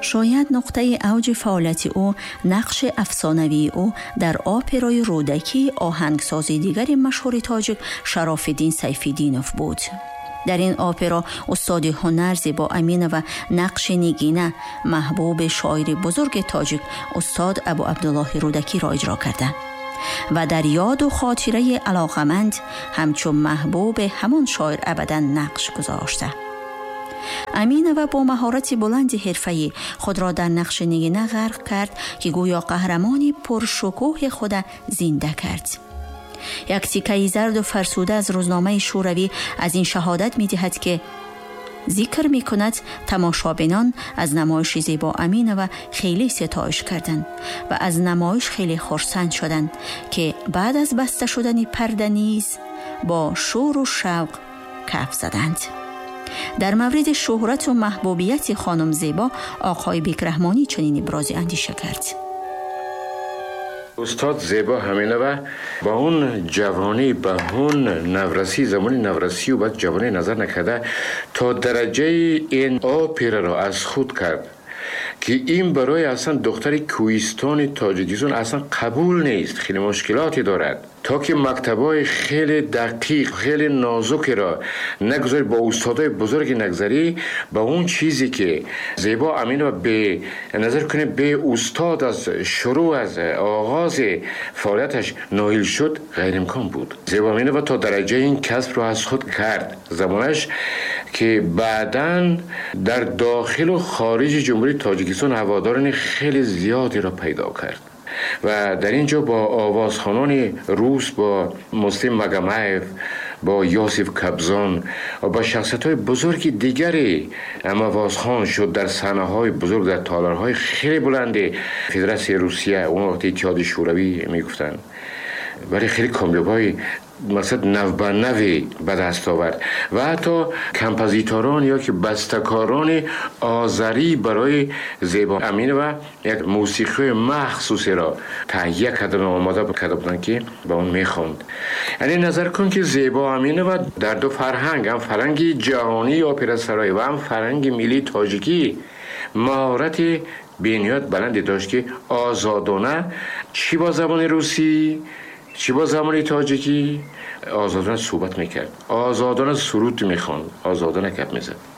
شاید نقطه اوج فعالیت او نقش افسانوی او در آپرای رودکی آهنگسازی دیگر مشهور تاجیک شراف‌الدین سیف‌الدینوف بود. در این آپرا استاد هنر زیبا امینه و نقش نگینه محبوب شاعر بزرگ تاجیک استاد ابو عبدالله رودکی را اجرا کرده و در یاد و خاطره علاقمند همچون محبوب همان شاعر ابدا نقش گذاشته. امینه و با مهارت بلند حرفه‌ای خود را در نقش نگینه غرق کرد که گویا قهرمانی پرشکوه خود زنده کرد. یک تیکه زرد و فرسوده از روزنامه شوروی از این شهادت می دهد که ذکر می کند تماشابینان از نمایش زیبا امینه و خیلی ستایش کردند و از نمایش خیلی خرسند شدند که بعد از بسته شدن پرده نیز با شور و شوق کف زدند. در مورد شهرت و محبوبیت خانم زیبا آقای بیکرحمانی چنین ابراز اندیشه کرد: استاد زیبا امینه و با اون جوانی، با اون نورسی، زمانی نورسی و بعد جوانی نظر نکرده تا درجه این آپرا را از خود کرد که این برای اصلا دختر کوهستان تاجیکستان اصلا قبول نیست، خیلی مشکلاتی دارد، تا که مکتبای خیلی دقیق، خیلی نازک را نگذاری، با استادای بزرگ نگذاری، با اون چیزی که زیبا امینه به نظر کنه به استاد از شروع، از آغاز فعالیتش نائل شد، غیر امکان بود. زیبا امینه تا درجه این کسب را از خود کرد زمانش که بعداً در داخل و خارج جمهوری تاجیکستان هواداران خیلی زیادی را پیدا کرد و در اینجا با آوازخوانان روس، با مسلم مگامایف، با یوسف کبزان و با شخصیت‌های بزرگ دیگری آوازخوان شد در صحنه‌های بزرگ، در تالارهای خیلی بلند فدراسیون روسیه، اون وقت اتحاد شوروی میگفتن، ولی خیلی کامیاب‌های مثلا نو به نوی به دست آورد و حتی کمپوزیتوران یا که بسته‌کاران آذری برای زیبا امینه و یک موسیقی مخصوصی را تهیه کردن و آماده کرده بودند که با اون میخواند. یعنی نظر کن که زیبا امینه و در دو فرهنگ، هم فرهنگ جهانی اپرا سرای و هم فرهنگ ملی تاجیکی، مهارت بینیاد بلندی داشت که آزادانه چی با زبان روسی چی با زبان تاجیکی آزادانه صحبت میکرد، آزادانه سرود میخواند، آزادانه گپ میزد.